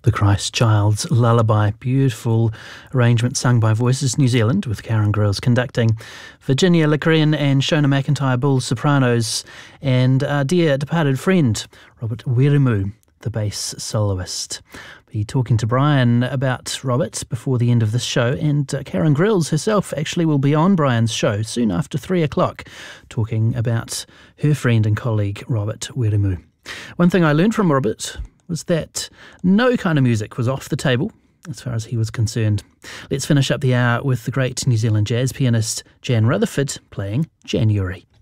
The Christ Child's Lullaby, beautiful arrangement sung by Voices New Zealand with Karen Grills conducting, Virginia Licorian and Shona McIntyre Bull sopranos, and our dear departed friend Robert Wiremu, the bass soloist. Be talking to Brian about Robert before the end of this show, and Karen Grills herself actually will be on Brian's show soon after 3 o'clock talking about her friend and colleague Robert Wiremu. One thing I learned from Robert was that no kind of music was off the table as far as he was concerned. Let's finish up the hour with the great New Zealand jazz pianist Jan Rutherford playing January.